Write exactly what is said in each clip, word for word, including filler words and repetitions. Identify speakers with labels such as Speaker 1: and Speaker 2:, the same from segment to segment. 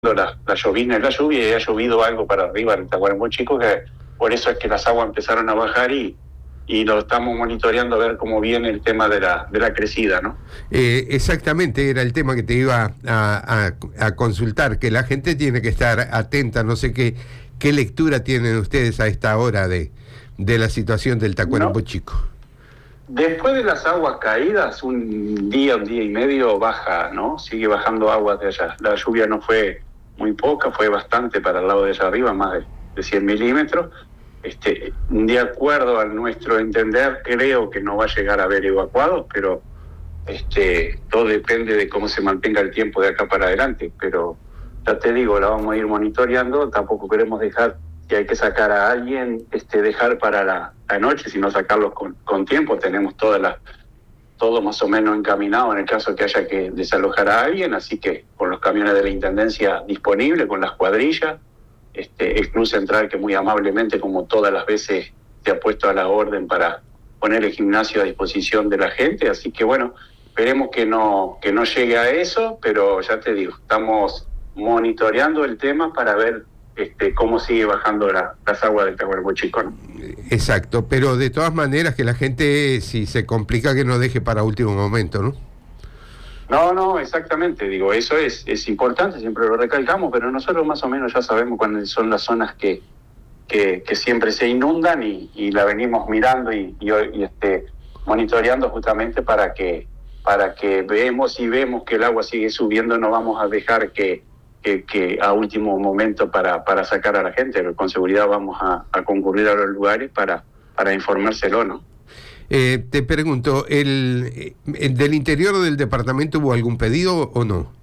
Speaker 1: la, la llovizna y la lluvia, y ha llovido algo para arriba en Tacuarembó Chico, que por eso es que las aguas empezaron a bajar y, y lo estamos monitoreando a ver cómo viene el tema de la, de la crecida, ¿no?
Speaker 2: Eh, exactamente, era el tema que te iba a, a, a consultar, que la gente tiene que estar atenta, no sé qué, qué lectura tienen ustedes a esta hora de, de la situación del Tacuarembó
Speaker 1: No.
Speaker 2: Chico.
Speaker 1: Después de las aguas caídas, un día, un día y medio baja, ¿no? Sigue bajando agua de allá. La lluvia no fue muy poca, fue bastante para el lado de allá arriba, más de, de cien milímetros. Este, de acuerdo a nuestro entender, creo que no va a llegar a haber evacuados, pero este, todo depende de cómo se mantenga el tiempo de acá para adelante. Pero ya te digo, la vamos a ir monitoreando, tampoco queremos dejar, si hay que sacar a alguien, este, dejar para la, la noche, sino sacarlos con, con tiempo. Tenemos todas las, todo más o menos encaminado en el caso que haya que desalojar a alguien, así que con los camiones de la Intendencia disponibles, con las cuadrillas, este, el Club Central, que muy amablemente, como todas las veces, se ha puesto a la orden para poner el gimnasio a disposición de la gente, así que bueno, esperemos que no, que no llegue a eso, pero ya te digo, estamos monitoreando el tema para ver este, cómo sigue bajando la, las aguas del Tacuarembó Chico, ¿no?
Speaker 2: Exacto, pero de todas maneras que la gente, si se complica, que no deje para último momento, ¿no?
Speaker 1: No, no, exactamente, digo, eso es, es importante, siempre lo recalcamos, pero nosotros más o menos ya sabemos cuáles son las zonas que, que, que siempre se inundan y, y la venimos mirando y, y, y este, monitoreando justamente para que, para que veamos y vemos que el agua sigue subiendo, no vamos a dejar que, que, que a último momento para, para sacar a la gente, con seguridad vamos a, a concurrir a los lugares para, para informárselo, ¿no?
Speaker 2: Eh, te pregunto, ¿el, el del interior del departamento hubo algún pedido o no?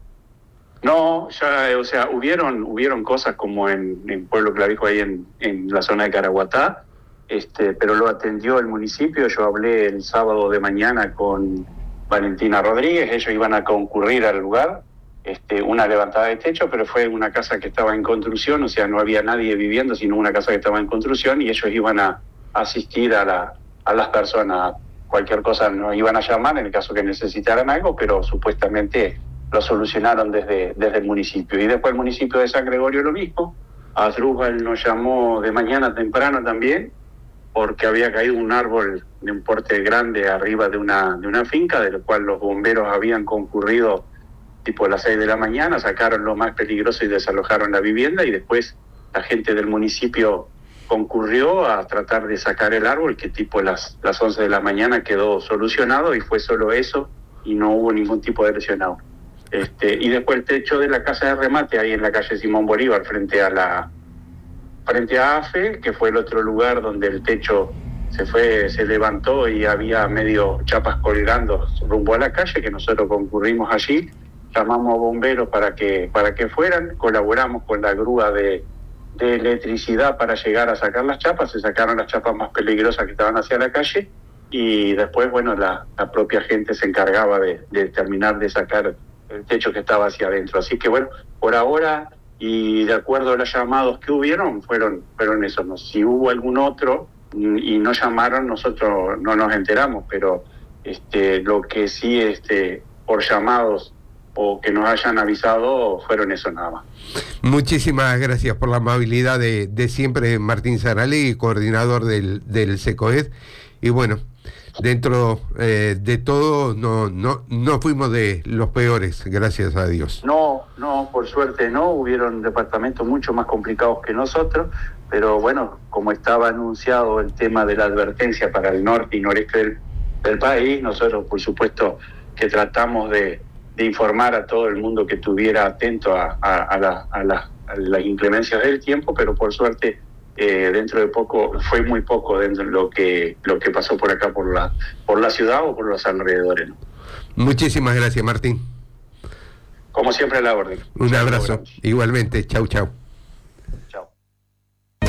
Speaker 1: No, ya, o sea, hubieron hubieron cosas como en, en Pueblo Clavijo, ahí en, en la zona de Caraguatá, este, pero lo atendió el municipio. Yo hablé el sábado de mañana con Valentina Rodríguez, ellos iban a concurrir al lugar, este, una levantada de techo, pero fue una casa que estaba en construcción, o sea, no había nadie viviendo, sino una casa que estaba en construcción, y ellos iban a asistir a la a las personas. Cualquier cosa nos iban a llamar en el caso que necesitaran algo, pero supuestamente lo solucionaron desde, desde el municipio. Y después el municipio de San Gregorio lo mismo. Asdrúbal nos llamó de mañana temprano también, porque había caído un árbol de un porte grande arriba de una, de una finca, del cual los bomberos habían concurrido tipo a las seis de la mañana, sacaron lo más peligroso y desalojaron la vivienda, y después la gente del municipio concurrió a tratar de sacar el árbol, que tipo las, las once de la mañana quedó solucionado, y fue solo eso, y no hubo ningún tipo de lesionado. Este, y después el techo de la casa de remate, ahí en la calle Simón Bolívar, frente a la frente a AFE, que fue el otro lugar donde el techo se fue, se levantó y había medio chapas colgando rumbo a la calle, que nosotros concurrimos allí, llamamos a bomberos para que, para que fueran, colaboramos con la grúa de de electricidad para llegar a sacar las chapas, se sacaron las chapas más peligrosas que estaban hacia la calle, y después, bueno, la, la propia gente se encargaba de, de terminar de sacar el techo que estaba hacia adentro. Así que bueno, por ahora, y de acuerdo a los llamados que hubieron, fueron, fueron esos. ¿No? Si hubo algún otro y no llamaron, nosotros no nos enteramos, pero este, lo que sí, este, por llamados o que nos hayan avisado, fueron eso nada más.
Speaker 2: Muchísimas gracias por la amabilidad de, de siempre, Martín Saralegui, coordinador del, del SECOED. Y bueno, dentro eh, de todo, no, no, no fuimos de los peores, gracias a Dios.
Speaker 1: No, no, por suerte no, hubieron departamentos mucho más complicados que nosotros, pero bueno, como estaba anunciado el tema de la advertencia para el norte y noreste del, del país, nosotros por supuesto que tratamos de de informar a todo el mundo que estuviera atento a, a, a, la, a, la, a las inclemencias del tiempo, pero por suerte eh, dentro de poco, fue muy poco dentro de lo que, lo que pasó por acá, por la, por la ciudad o por los alrededores, ¿no?
Speaker 2: Muchísimas gracias, Martín.
Speaker 1: Como siempre, a la orden.
Speaker 2: Un abrazo, igualmente, chau, chau.